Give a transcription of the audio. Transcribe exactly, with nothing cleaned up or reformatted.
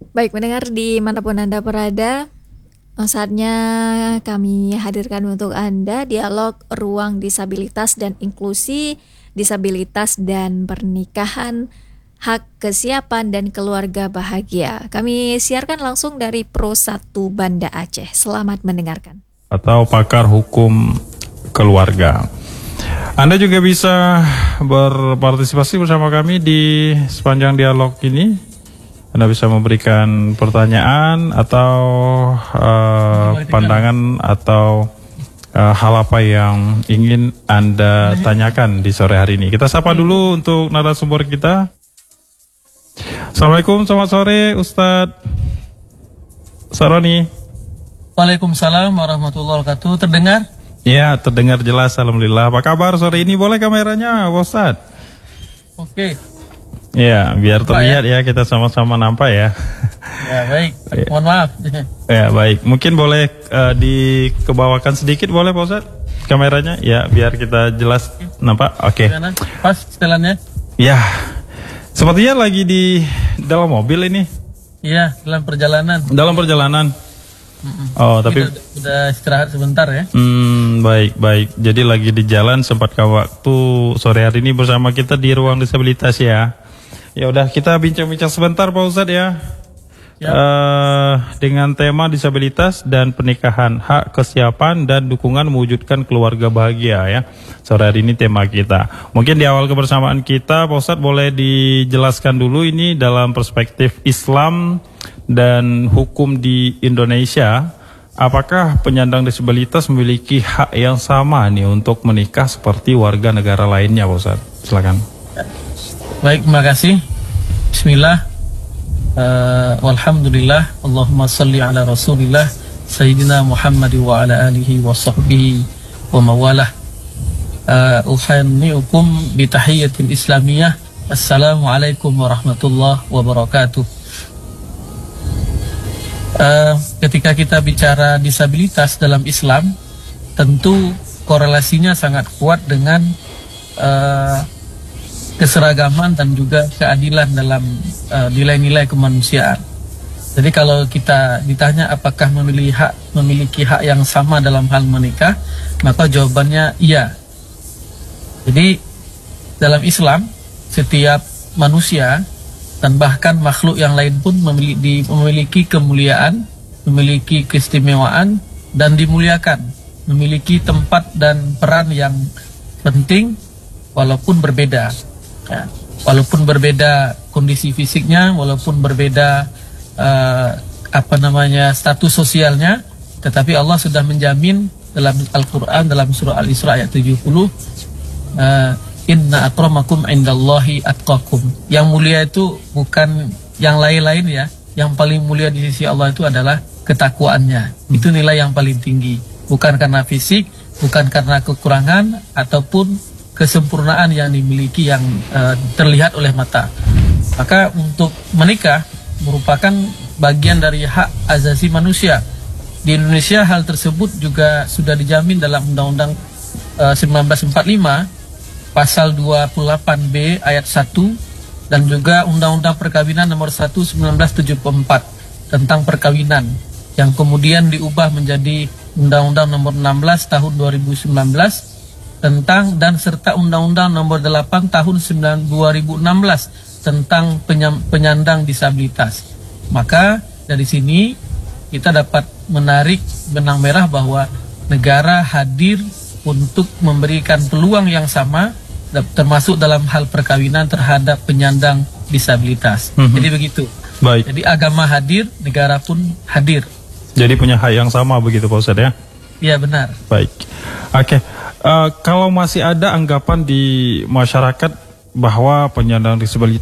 Baik, mendengar dimanapun Anda berada, saatnya kami hadirkan untuk Anda dialog ruang disabilitas dan inklusi, disabilitas dan pernikahan, hak kesiapan dan keluarga bahagia. Kami siarkan langsung dari Pro satu Banda Aceh. Selamat mendengarkan. Atau pakar hukum keluarga. Anda juga bisa berpartisipasi bersama kami di sepanjang dialog ini. Anda bisa memberikan pertanyaan atau uh, pandangan atau uh, hal apa yang ingin Anda tanyakan di sore hari ini. Kita sapa dulu untuk narasumber kita. Assalamualaikum, selamat sore Ustadz Saroni. Waalaikumsalam warahmatullahi wabarakatuh. Terdengar? Ya, terdengar jelas, alhamdulillah. Apa kabar sore ini? Boleh kameranya, Ustadz? Oke. Ya, biar terlihat ya? ya kita sama-sama nampak ya. Ya, baik. Ya. Mohon maaf. Ya, baik. Mungkin boleh uh, dikebawakan sedikit boleh Pak Ustadz? Kameranya ya, biar kita jelas nampak. Oke. Okay. Pas setelannya? Ya. Sepertinya lagi di dalam mobil ini. Iya, dalam perjalanan. Dalam perjalanan. Mm-mm. Oh, tapi udah, udah istirahat sebentar ya. Hmm, baik, baik. Jadi lagi di jalan, sempat ke waktu sore hari ini bersama kita di ruang disabilitas ya. Ya udah, kita bincang-bincang sebentar Pak Ustadz ya. Ya. Uh, dengan tema disabilitas dan pernikahan, hak kesiapan dan dukungan mewujudkan keluarga bahagia ya. Sore hari ini tema kita. Mungkin di awal kebersamaan kita Pak Ustadz boleh dijelaskan dulu ini dalam perspektif Islam dan hukum di Indonesia. Apakah penyandang disabilitas memiliki hak yang sama nih untuk menikah seperti warga negara lainnya Pak Ustadz? Silakan. Baik, terima kasih. Bismillah. Uh, walhamdulillah. Allahumma salli ala rasulillah Sayyidina Muhammad wa ala alihi wa sahbihi wa mawalah. uh, Uhanni'ukum bitahiyyatin islamiyah. Assalamualaikum warahmatullahi wabarakatuh. uh, Ketika kita bicara disabilitas dalam Islam, tentu korelasinya sangat kuat dengan uh, keseragaman dan juga keadilan dalam uh, nilai-nilai kemanusiaan. Jadi kalau kita ditanya apakah memiliki hak memiliki hak yang sama dalam hal menikah, maka jawabannya iya. Jadi dalam Islam setiap manusia dan bahkan makhluk yang lain pun memiliki, memiliki kemuliaan, memiliki keistimewaan dan dimuliakan, memiliki tempat dan peran yang penting walaupun berbeda. Ya, walaupun berbeda kondisi fisiknya, walaupun berbeda uh, apa namanya status sosialnya, tetapi Allah sudah menjamin dalam Al-Quran dalam surah Al-Isra ayat tujuh puluh, uh, Inna akramakum indallahi atqakum. Yang mulia itu bukan yang lain-lain ya, yang paling mulia di sisi Allah itu adalah ketakwaannya. Itu nilai yang paling tinggi, bukan karena fisik, bukan karena kekurangan ataupun kesempurnaan yang dimiliki yang uh, terlihat oleh mata. Maka untuk menikah merupakan bagian dari hak asasi manusia. Di Indonesia hal tersebut juga sudah dijamin dalam Undang-Undang uh, seribu sembilan ratus empat puluh lima pasal dua puluh delapan B ayat satu dan juga Undang-Undang Perkawinan nomor satu tahun seribu sembilan ratus tujuh puluh empat tentang perkawinan yang kemudian diubah menjadi Undang-Undang nomor enam belas tahun dua ribu sembilan belas tentang dan serta Undang-Undang nomor delapan tahun dua ribu enam belas tentang penyandang disabilitas. Maka dari sini kita dapat menarik benang merah bahwa negara hadir untuk memberikan peluang yang sama termasuk dalam hal perkawinan terhadap penyandang disabilitas. Mm-hmm. Jadi begitu. Baik. Jadi agama hadir, negara pun hadir. Jadi punya hak yang sama begitu Pak Ustadz ya? Iya benar. Baik. Oke. Okay. Uh, kalau masih ada anggapan di masyarakat bahwa penyandang disabilitas